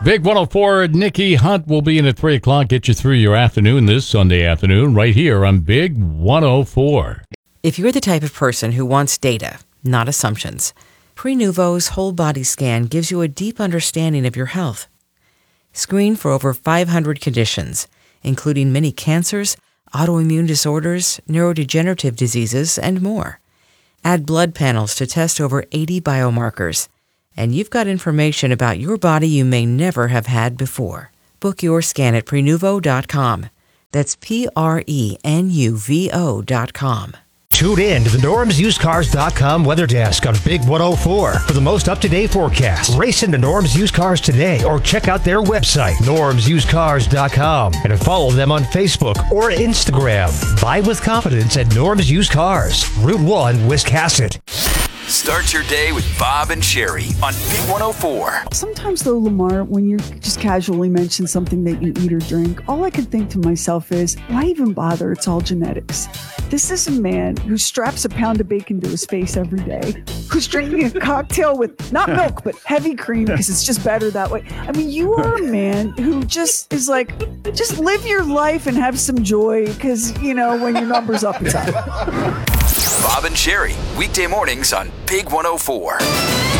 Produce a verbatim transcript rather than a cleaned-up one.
Big one oh four, Nikki Hunt will be in at three o'clock. Get you through your afternoon this Sunday afternoon right here on Big one oh four. If you're the type of person who wants data, not assumptions, Prenuvo's whole body scan gives you a deep understanding of your health. Screen for over five hundred conditions, including many cancers, autoimmune disorders, neurodegenerative diseases, and more. Add blood panels to test over eighty biomarkers. And you've got information about your body you may never have had before. Book your scan at Prenuvo dot com. That's P R E N U V O dot com. Tune in to the Norms Used Cars dot com weather desk on Big one oh four for the most up-to-date forecast. Race into Norms Used Cars today or check out their website, Norms Used Cars dot com, and follow them on Facebook or Instagram. Buy with confidence at Norms Used Cars, Route one, Wiscasset. Start your day with Bob and Sherry on Big one oh four. Sometimes, though, Lamar, when you just casually mention something that you eat or drink, all I can think to myself is, why even bother? It's all genetics. This is a man who straps a pound of bacon to his face every day, who's drinking a cocktail with not milk, but heavy cream because it's just better that way. I mean, you are a man who just is like, just live your life and have some joy because, you know, when your number's up, it's up. Bob and Sherry, weekday mornings on Big one oh four.